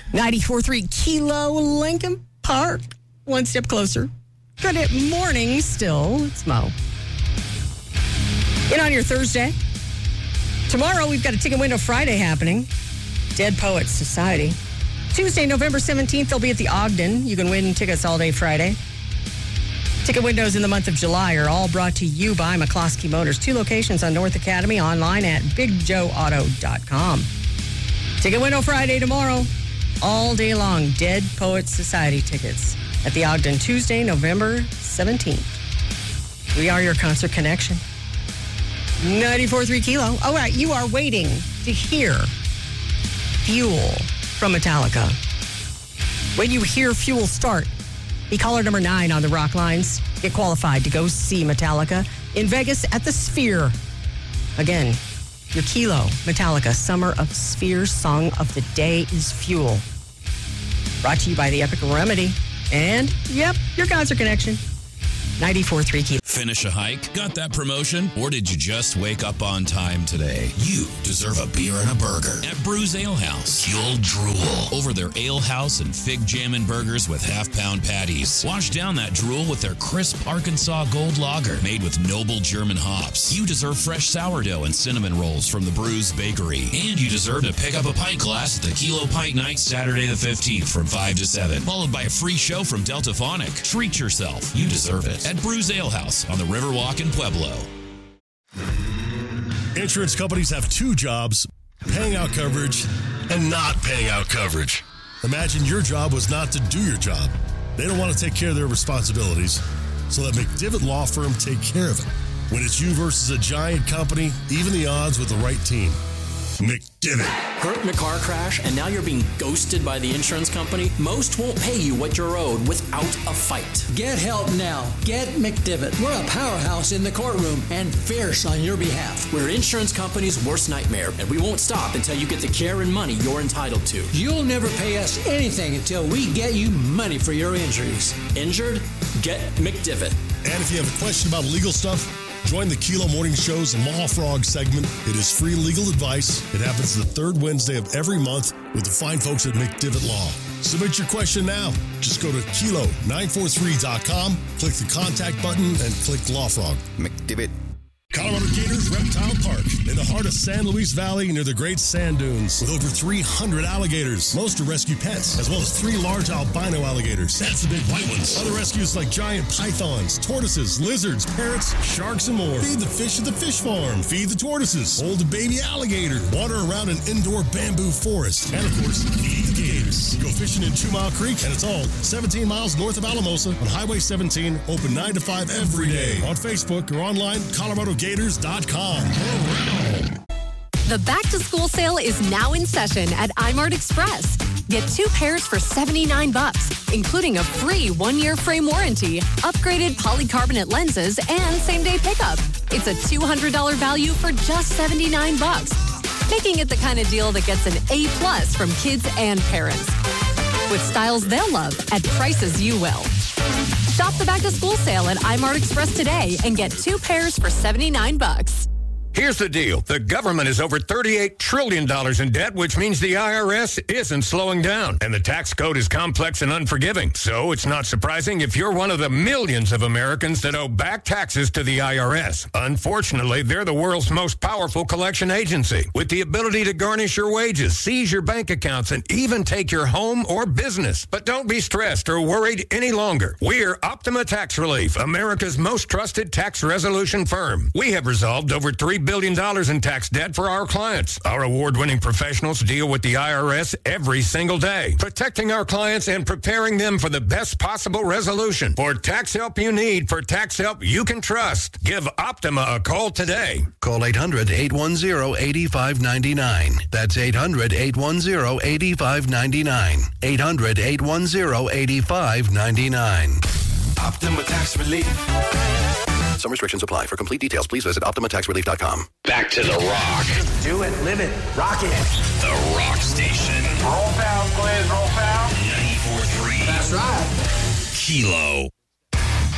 94.3 Kilo Lincoln Park. One step closer. Good morning still. It's Mo. In on your Thursday. Tomorrow, we've got a Ticket Window Friday happening. Dead Poets Society. Tuesday, November 17th, they'll be at the Ogden. You can win tickets all day Friday. Ticket windows in the month of July are all brought to you by McCloskey Motors. 2 locations on North Academy, online at BigJoeAuto.com. Ticket Window Friday tomorrow. All day long, Dead Poets Society tickets at the Ogden, Tuesday, November 17th. We are your concert connection. 94.3 Kilo. All right, you are waiting to hear Fuel from Metallica. When you hear Fuel start, be caller number 9 on the Rock Lines. Get qualified to go see Metallica in Vegas at the Sphere. Again, your Kilo, Metallica, Summer of Sphere song of the day is Fuel. Brought to you by the Epic Remedy. And, yep, your concert connection. 94.3 Kilo. Finish a hike? Got that promotion? Or did you just wake up on time today? You deserve a beer and a burger at Brews Ale House. You'll drool over their Ale House and Fig Jammin' burgers with half-pound patties. Wash down that drool with their crisp Arkansas Gold Lager made with noble German hops. You deserve fresh sourdough and cinnamon rolls from the Brews Bakery. And you deserve to pick up a pint glass at the Kilo Pint Night Saturday the 15th from 5 to 7, followed by a free show from Delta Phonic. Treat yourself. You deserve it at Brews Ale House on the Riverwalk in Pueblo. Insurance companies have 2 jobs, paying out coverage and not paying out coverage. Imagine your job was not to do your job. They don't want to take care of their responsibilities, so let McDivitt Law Firm take care of it. When it's you versus a giant company, even the odds with the right team. McDivitt. Hurt in a car crash and now you're being ghosted by the insurance company? Most won't pay you what you're owed without a fight. Get help now. Get McDivitt. We're a powerhouse in the courtroom and fierce on your behalf. We're insurance company's worst nightmare, and we won't stop until you get the care and money you're entitled to. You'll never pay us anything until we get you money for your injuries. Injured? Get McDivitt. And if you have a question about legal stuff, join the Kilo Morning Show's Law Frog segment. It is free legal advice. It happens the 3rd Wednesday of every month with the fine folks at McDivitt Law. Submit your question now. Just go to kilo943.com, click the contact button, and click Law Frog. McDivitt. Colorado Gators Reptile Park in the heart of San Luis Valley near the Great Sand Dunes with over 300 alligators. Most are rescue pets, as well as 3 large albino alligators. That's the big white ones. Other rescues like giant pythons, tortoises, lizards, parrots, sharks, and more. Feed the fish at the fish farm. Feed the tortoises. Hold a baby alligator. Water around an indoor bamboo forest. And, of course, feed the gators. Go fishing in 2 Mile Creek, and it's all 17 miles north of Alamosa on Highway 17, open 9 to 5 every day. On Facebook or online, ColoradoGators.com. The back-to-school sale is now in session at iMart Express. Get 2 pairs for $79, including a free 1-year frame warranty, upgraded polycarbonate lenses, and same-day pickup. It's a $200 value for just $79, making it the kind of deal that gets an A+ from kids and parents. With styles they'll love at prices you will. Shop the back-to-school sale at iMart Express today and get 2 pairs for $79. Here's the deal. The government is over $38 trillion in debt, which means the IRS isn't slowing down. And the tax code is complex and unforgiving. So it's not surprising if you're one of the millions of Americans that owe back taxes to the IRS. Unfortunately, they're the world's most powerful collection agency, with the ability to garnish your wages, seize your bank accounts, and even take your home or business. But don't be stressed or worried any longer. We're Optima Tax Relief, America's most trusted tax resolution firm. We have resolved over $3 billion in tax debt for our clients. Our award-winning professionals deal with the IRS every single day, protecting our clients and preparing them for the best possible resolution. For tax help you need, for tax help you can trust, give Optima a call today. Call 800-810-8599. That's 800-810-8599. 800-810-8599. Optima Tax Relief. Some restrictions apply. For complete details, please visit OptimaTaxRelief.com. Back to the rock. Do it, live it, rock it. The Rock Station. Roll down, please, roll down. 94.3. That's right. Kilo.